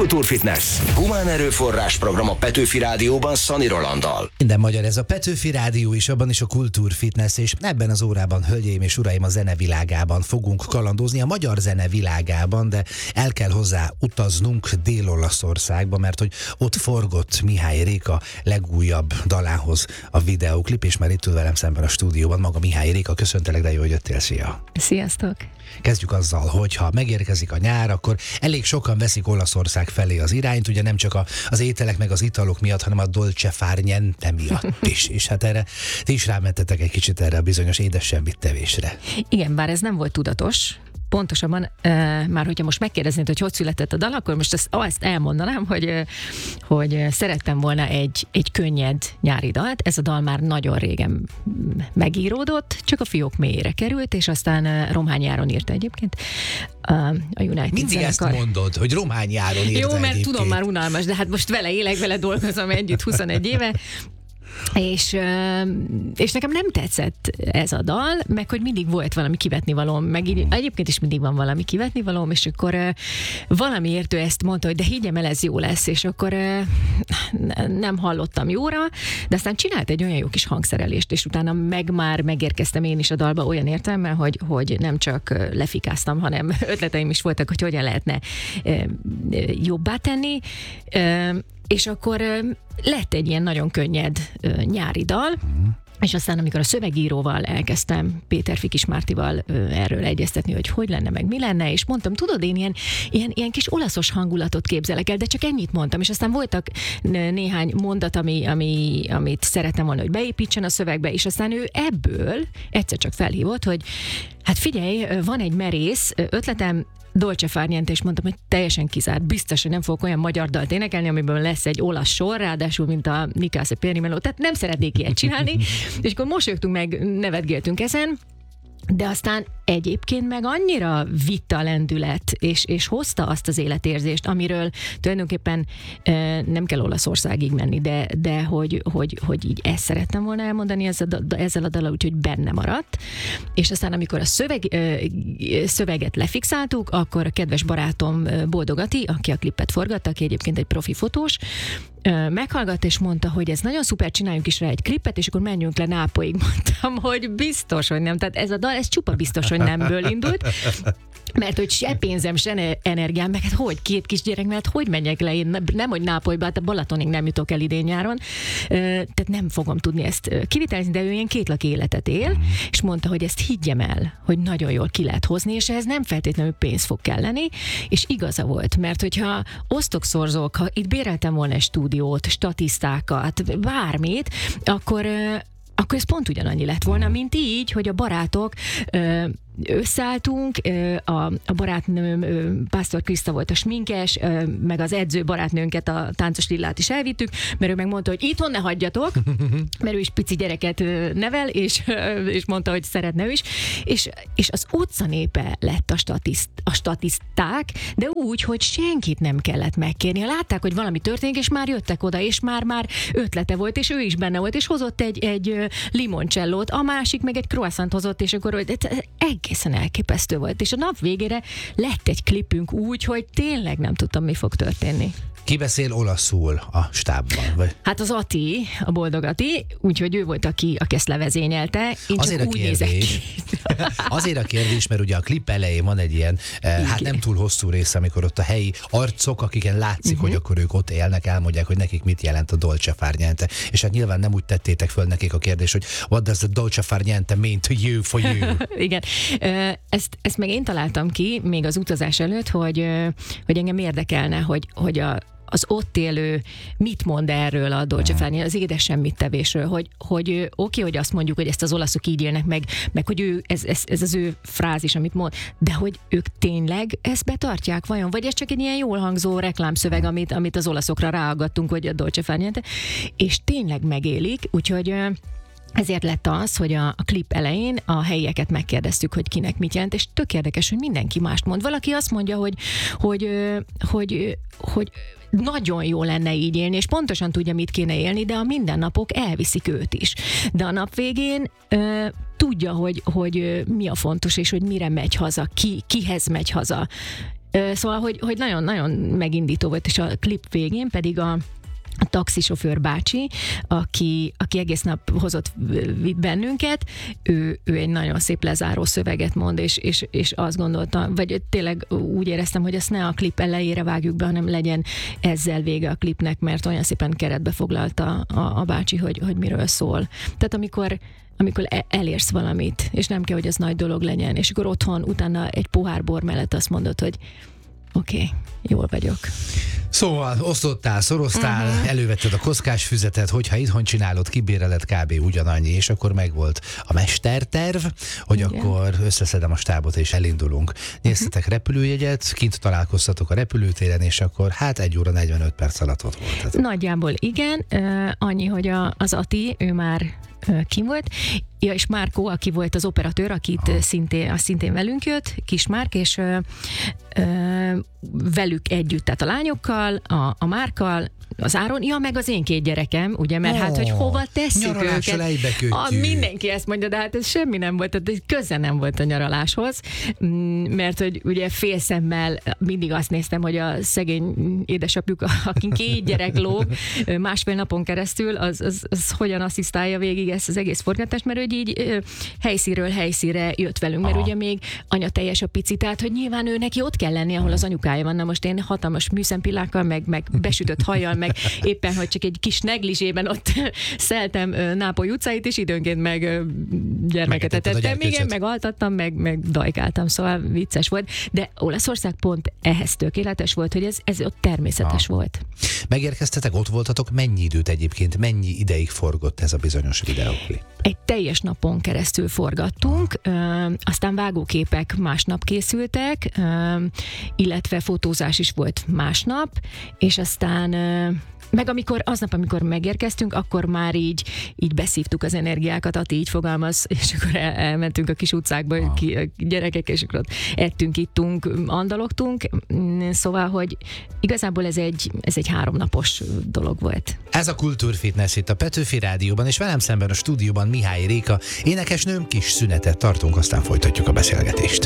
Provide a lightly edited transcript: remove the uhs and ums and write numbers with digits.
Kultúrfitness. Humán erőforrás program a Petőfi Rádióban Szani Rolanddal. Minden magyar, ez a Petőfi Rádió is, abban is a Kultúrfitness, és ebben az órában, hölgyeim és uraim, a zene világában fogunk kalandozni, a magyar zene világában, de el kell hozzá utaznunk Dél-Olaszországba, mert hogy ott forgott Mihály Réka legújabb dalához a videóklip, és már itt ül velem szemben a stúdióban maga Mihály Réka. Köszöntelek, de jó, hogy jöttél, szia! Sziasztok! Kezdjük azzal, hogy ha megérkezik a nyár, akkor elég sokan veszik Olaszország felé az irányt, ugye nem csak az ételek meg az italok miatt, hanem a dolce far niente miatt is. És hát erre ti is rámentetek egy kicsit erre a bizonyos édes semmit tevésre. Igen, bár ez nem volt tudatos. Pontosabban, már hogyha most megkérdeznéd, hogy hogy született a dal, akkor most azt elmondanám, hogy szerettem volna egy könnyed nyári dalt. Ez a dal már nagyon régen megíródott, csak a fiók mélyére került, és aztán Romhány Járon írta egyébként. A United Mindig zenekar. ezt mondod, hogy Romhány Járon írta. Jó, mert egyébként. tudom, már unalmas, de hát most vele élek, vele dolgozom együtt 21 éve. És nekem nem tetszett ez a dal, meg hogy mindig volt valami kivetnivalóm, meg egyébként is mindig van valami kivetnivalóm, és akkor valamiért ő ezt mondta, hogy de higgyem el, ez jó lesz, és akkor nem hallottam jóra, de aztán csinált egy olyan jó kis hangszerelést, és utána már megérkeztem én is a dalba olyan értelemben, hogy nem csak lefikáztam, hanem ötleteim is voltak, hogy hogyan lehetne jobbá tenni, és akkor lett egy ilyen nagyon könnyed nyári dal, és aztán, amikor a szövegíróval elkezdtem, Péter Fikis Mártival erről egyeztetni, hogy lenne, meg mi lenne, és mondtam, tudod, én ilyen kis olaszos hangulatot képzelek el, de csak ennyit mondtam, és aztán voltak néhány mondat, amit szerettem volna, hogy beépítsen a szövegbe, és aztán ő ebből egyszer csak felhívott, hogy hát figyelj, van egy merész ötletem, dolce far niente, és mondtam, hogy teljesen kizárt. Biztos, hogy nem fogok olyan magyar dalt énekelni, amiből lesz egy olasz sor, ráadásul, mint a Nicase Périmeló. Tehát nem szeretnék ilyet csinálni. És akkor mosolyogtunk meg, nevetgéltünk ezen, de aztán egyébként meg annyira vitte a lendület, és hozta azt az életérzést, amiről tulajdonképpen nem kell Olaszországig menni, de hogy így ezt szerettem volna elmondani ezzel a dallal, úgyhogy benne maradt. És aztán, amikor a szöveget lefixáltuk, akkor a kedves barátom Boldog Ati, aki a klipet forgatta, aki egyébként egy profi fotós, meghallgatta és mondta, hogy ez nagyon szuper, csináljunk is rá egy klipet, és akkor menjünk le Nápolyig. Mondtam, hogy biztos, hogy nem. Tehát ez a dal, ez csupa biztos, hogy nemből indult. Mert hogy se pénzem, se energiám, meg hát hogy két kisgyerek, mert hogy menjek le, én nem, hogy Nápolyba, hát a Balatonig nem jutok el idén nyáron, tehát nem fogom tudni ezt kivitelezni, de ő ilyen kétlaki életet él, és mondta, hogy ezt higgyem el, hogy nagyon jól ki lehet hozni, és ehhez nem feltétlenül pénz fog kelleni, és igaza volt, mert hogyha osztok-szorzók, ha itt béreltem volna egy stúdiót, statisztákat, bármit, akkor ez pont ugyanannyi lett volna, mint így, hogy a barátok összeálltunk, a barátnőm, Pásztor Kriszta volt a sminkes, meg az edző barátnőnket, a táncos Lillát is elvittük, mert ő megmondta, hogy itthon ne hagyjatok, mert ő is pici gyereket nevel, és mondta, hogy szeretne ő is, és az utcanépe lett a statiszták, de úgy, hogy senkit nem kellett megkérni. Látták, hogy valami történik, és már jöttek oda, és már ötlete volt, és ő is benne volt, és hozott egy limoncellót, a másik meg egy croissant hozott, és akkor egészen elképesztő volt. És a nap végére lett egy klipünk úgy, hogy tényleg nem tudtam, mi fog történni. Ki beszél olaszul a stábban? Vagy? Hát az Ati, a Boldog Ati, úgyhogy ő volt, aki ezt levezényelte. Én azért csak a úgy nézek ki. Azért a kérdés, mert ugye a klip elején van egy ilyen, hát nem túl hosszú rész, amikor ott a helyi arcok, akiken látszik, hogy akkor ők ott élnek, elmondják, hogy nekik mit jelent a dolce far niente. És hát nyilván nem úgy tettétek föl nekik a kérdés, hogy what does the dolce far niente mean to you, for you? Igen. Ezt meg én találtam ki, még az utazás előtt, hogy engem érdekelne, hogy az ott élő mit mond erről a dolce far niente, az édes semmit tevésről, hogy oké, hogy azt mondjuk, hogy ezt az olaszok így élnek meg hogy ő, ez az ő frázis, amit mond, de hogy ők tényleg ezt betartják vajon? Vagy ez csak egy ilyen jól hangzó reklámszöveg, amit az olaszokra ráaggattunk, hogy a dolce far niente, és tényleg megélik, úgyhogy ezért lett az, hogy a klip elején a helyieket megkérdeztük, hogy kinek mit jelent, és tök érdekes, hogy mindenki mást mond. Valaki azt mondja, hogy nagyon jó lenne így élni, és pontosan tudja, mit kéne élni, de a mindennapok elviszik őt is. De a nap végén tudja, hogy mi a fontos, és hogy mire megy haza, kihez megy haza. Szóval, hogy nagyon-nagyon megindító volt, és a klip végén pedig a taxisofőr bácsi, aki egész nap vitt bennünket, ő egy nagyon szép lezáró szöveget mond, és azt gondoltam, vagy tényleg úgy éreztem, hogy ezt ne a klip elejére vágjuk be, hanem legyen ezzel vége a klipnek, mert olyan szépen keretbe foglalta a bácsi, hogy miről szól. Tehát amikor elérsz valamit, és nem kell, hogy ez nagy dolog legyen, és akkor otthon utána egy pohár bor mellett azt mondod, hogy oké, jól vagyok. Szóval osztottál, szoroztál, elővetted a kockás füzetet, hogyha itthon csinálod, kibéreled kb. Ugyanannyi, és akkor megvolt a mesterterv, hogy igen, akkor összeszedem a stábot és elindulunk. Néztetek repülőjegyet, kint találkoztatok a repülőtéren, és akkor 1 óra 45 perc alatt ott volt. Nagyjából igen, annyi, hogy az Ati, ő már kim volt, és Márkó, aki volt az operatőr, akit szintén velünk jött, Kismárk, és velük együtt, tehát a lányokkal, a Márkkal, az Áron, meg az én 2 gyerekem, ugye, mert hát, hogy hova tesszük őket. Mindenki ezt mondja, de hát ez semmi nem volt, tehát köze nem volt a nyaraláshoz, mert hogy ugye félszemmel mindig azt néztem, hogy a szegény édesapjuk, akin 2 gyerek lóg, 1,5 napon keresztül, az hogyan asszisztálja végig ezt az egész forgatást, mert hogy így helyszínről helyszínre jött velünk, mert ugye még anyateljes a pici, tehát hogy nyilván ő neki ott kell lenni, ahol az anyukája van. Na most én hatalmas műszempillákkal, meg besütött hajjal, meg éppen, hogy csak egy kis neglisében ott szeltem Nápoly utcáit, és időnként meg gyermeket etettem, igen, meg altattam, meg dajkáltam, szóval vicces volt, de Olaszország pont ehhez tökéletes volt, hogy ez ott természetes volt. Megérkeztetek, ott voltatok, mennyi időt egyébként, mennyi ideig forgott ez a bizonyos videóklip? Egy teljes napon keresztül forgattunk, aztán vágóképek másnap készültek, illetve fotózás is volt másnap, és aztán meg amikor megérkeztünk, akkor már így beszívtuk az energiákat, Ati így fogalmaz, és akkor elmentünk a kis utcákba, gyerekek, és akkor ott ettünk, ittunk, andalogtunk, szóval, hogy igazából ez egy 3 napos dolog volt. Ez a Kultúrfitness itt a Petőfi Rádióban, és velem szemben a stúdióban Mihály Réka, énekesnőm, kis szünetet tartunk, aztán folytatjuk a beszélgetést.